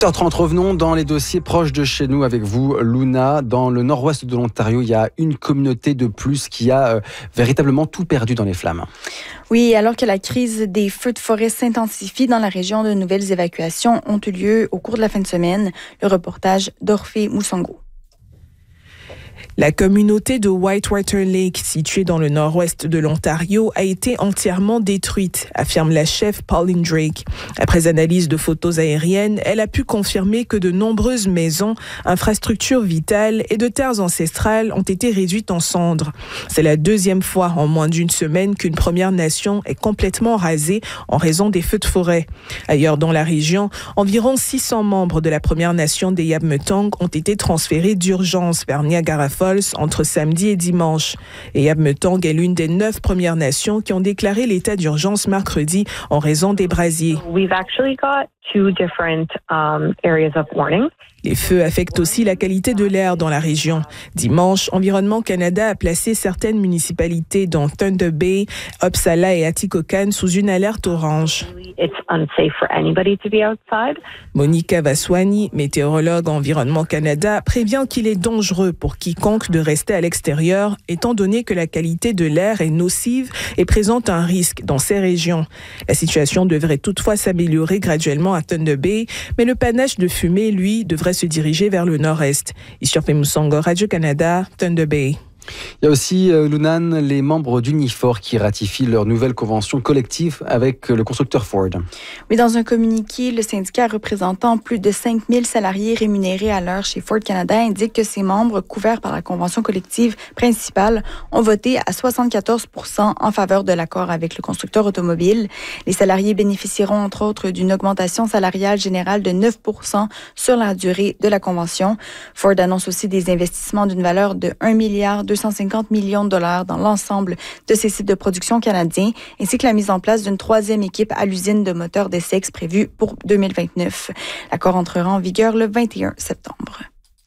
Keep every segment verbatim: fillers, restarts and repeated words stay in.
huit heures trente, revenons dans les dossiers proches de chez nous avec vous, Luna. Dans le nord-ouest de l'Ontario, il y a une communauté de plus qui a euh, véritablement tout perdu dans les flammes. Oui, alors que la crise des feux de forêt s'intensifie dans la région, de nouvelles évacuations ont eu lieu au cours de la fin de semaine. Le reportage d'Orphée Moussongo. La communauté de Whitewater Lake, située dans le nord-ouest de l'Ontario, a été entièrement détruite, affirme la chef Pauline Drake. Après analyse de photos aériennes, elle a pu confirmer que de nombreuses maisons, infrastructures vitales et de terres ancestrales ont été réduites en cendres. C'est la deuxième fois en moins d'une semaine qu'une Première Nation est complètement rasée en raison des feux de forêt. Ailleurs dans la région, environ six cents membres de la Première Nation des Yabmetang ont été transférés d'urgence vers Niagara Falls entre samedi et dimanche. Et Yabmetang est l'une des neuf Premières Nations qui ont déclaré l'état d'urgence mercredi en raison des brasiers. We've actually got two different um, areas of warning. Les feux affectent aussi la qualité de l'air dans la région. Dimanche, Environnement Canada a placé certaines municipalités dont Thunder Bay, Uppsala et Atikokan sous une alerte orange. It's unsafe for anybody to be outside. Monica Vaswani, météorologue à Environnement Canada, prévient qu'il est dangereux pour quiconque de rester à l'extérieur, étant donné que la qualité de l'air est nocive et présente un risque dans ces régions. La situation devrait toutefois s'améliorer graduellement à Thunder Bay, mais le panache de fumée, lui, devrait se diriger vers le nord-est. Ici Orphée Moussongo, Radio-Canada, Thunder Bay. Il y a aussi, euh, Lunan, les membres d'Unifor qui ratifient leur nouvelle convention collective avec le constructeur Ford. Oui, dans un communiqué, le syndicat représentant plus de cinq mille salariés rémunérés à l'heure chez Ford Canada indique que ses membres, couverts par la convention collective principale, ont voté à soixante-quatorze pour cent en faveur de l'accord avec le constructeur automobile. Les salariés bénéficieront entre autres d'une augmentation salariale générale de neuf pour cent sur la durée de la convention. Ford annonce aussi des investissements d'une valeur de un milliard deux cent cinquante millions de dollars dans l'ensemble de ses sites de production canadiens, ainsi que la mise en place d'une troisième équipe à l'usine de moteurs d'Essex prévue pour deux mille vingt-neuf. L'accord entrera en vigueur le vingt et un septembre.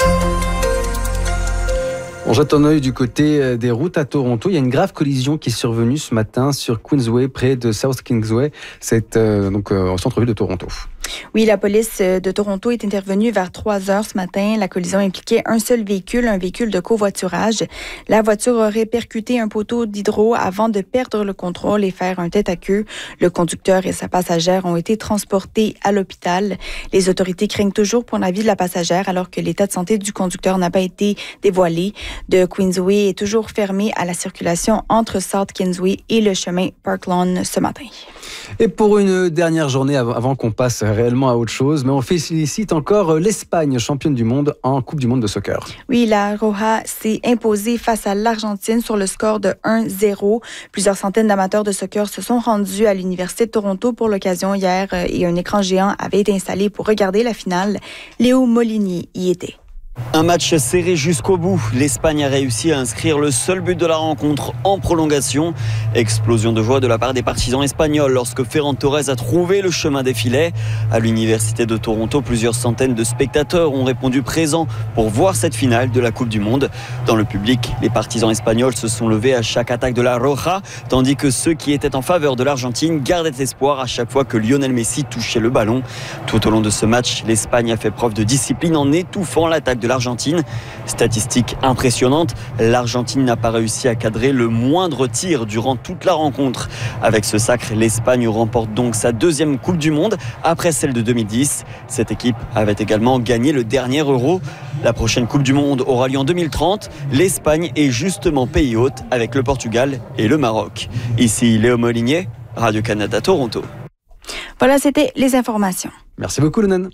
On jette un œil du côté des routes à Toronto. Il y a une grave collision qui est survenue ce matin sur Queensway, près de South Kingsway. C'est euh, donc euh, au centre-ville de Toronto. Oui, la police de Toronto est intervenue vers trois heures ce matin. La collision impliquait un seul véhicule, un véhicule de covoiturage. La voiture aurait percuté un poteau d'hydro avant de perdre le contrôle et faire un tête-à-queue. Le conducteur et sa passagère ont été transportés à l'hôpital. Les autorités craignent toujours pour la vie de la passagère alors que l'état de santé du conducteur n'a pas été dévoilé. De Queensway est toujours fermé à la circulation entre South Kingsway et le chemin Park Lawn ce matin. Et pour une dernière journée avant qu'on passe réellement à autre chose, mais on félicite encore l'Espagne, championne du monde en Coupe du monde de soccer. Oui, la Roja s'est imposée face à l'Argentine sur le score de un zéro. Plusieurs centaines d'amateurs de soccer se sont rendus à l'Université de Toronto pour l'occasion hier et un écran géant avait été installé pour regarder la finale. Léo Molinier y était. Un match serré jusqu'au bout. L'Espagne a réussi à inscrire le seul but de la rencontre en prolongation. Explosion de joie de la part des partisans espagnols lorsque Ferran Torres a trouvé le chemin des filets. À l'Université de Toronto, plusieurs centaines de spectateurs ont répondu présents pour voir cette finale de la Coupe du Monde. Dans le public, les partisans espagnols se sont levés à chaque attaque de la Roja, tandis que ceux qui étaient en faveur de l'Argentine gardaient espoir à chaque fois que Lionel Messi touchait le ballon. Tout au long de ce match, l'Espagne a fait preuve de discipline en étouffant l'attaque de l'Argentine. Statistique impressionnante, l'Argentine n'a pas réussi à cadrer le moindre tir durant toute la rencontre. Avec ce sacre, l'Espagne remporte donc sa deuxième Coupe du Monde après celle de deux mille dix. Cette équipe avait également gagné le dernier Euro. La prochaine Coupe du Monde aura lieu en deux mille trente. L'Espagne est justement pays hôte avec le Portugal et le Maroc. Ici Léo Molinier, Radio-Canada Toronto. Voilà, c'était les informations. Merci beaucoup, Lunan.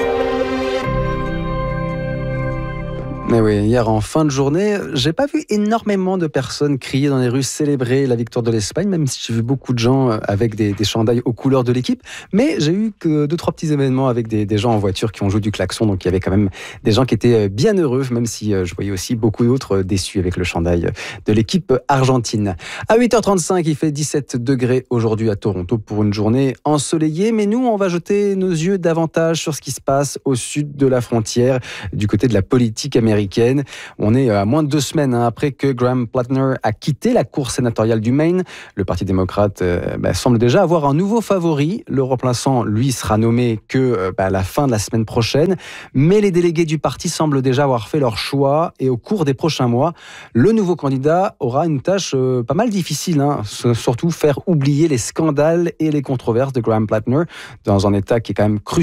Mais oui, hier en fin de journée, j'ai pas vu énormément de personnes crier dans les rues, célébrer la victoire de l'Espagne, même si j'ai vu beaucoup de gens avec des, des chandails aux couleurs de l'équipe. Mais j'ai eu que deux, trois petits événements avec des, des gens en voiture qui ont joué du klaxon. Donc il y avait quand même des gens qui étaient bien heureux, même si je voyais aussi beaucoup d'autres déçus avec le chandail de l'équipe argentine. À huit heures trente-cinq, il fait dix-sept degrés aujourd'hui à Toronto pour une journée ensoleillée. Mais nous, on va jeter nos yeux davantage sur ce qui se passe au sud de la frontière, du côté de la politique américaine. américaine. On est à moins de deux semaines hein, après que Graham Plattner a quitté la course sénatoriale du Maine. Le Parti démocrate euh, bah, semble déjà avoir un nouveau favori. Le remplaçant, lui, sera nommé que euh, bah, à la fin de la semaine prochaine. Mais les délégués du parti semblent déjà avoir fait leur choix. Et au cours des prochains mois, le nouveau candidat aura une tâche euh, pas mal difficile. Hein, surtout faire oublier les scandales et les controverses de Graham Plattner dans un État qui est quand même crucial